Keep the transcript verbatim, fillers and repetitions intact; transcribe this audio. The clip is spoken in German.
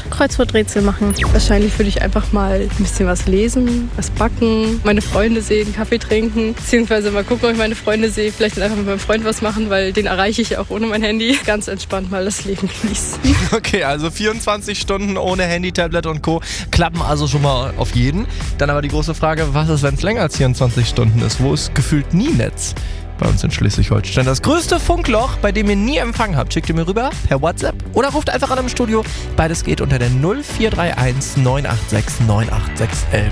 Kreuzworträtsel machen. Wahrscheinlich würde ich einfach mal ein bisschen was lesen, was backen, meine Freunde sehen, Kaffee trinken, beziehungsweise mal gucken, ob ich meine Freunde sehe, vielleicht einfach mit meinem Freund was machen, weil den erreiche ich ja auch ohne mein Handy. Ganz entspannt mal das Leben genießen. Okay, also vierundzwanzig Stunden ohne Handy, Tablet und Co. klappen also schon mal auf jeden. Dann aber die große Frage, was ist, wenn es länger als vierundzwanzig Stunden ist? Wo ist gefühlt nie Netz? Bei uns in Schleswig-Holstein. Das größte Funkloch, bei dem ihr nie Empfang habt, schickt ihr mir rüber per WhatsApp oder ruft einfach an im Studio. Beides geht unter der null vier drei eins neun acht sechs neun acht sechs eins eins.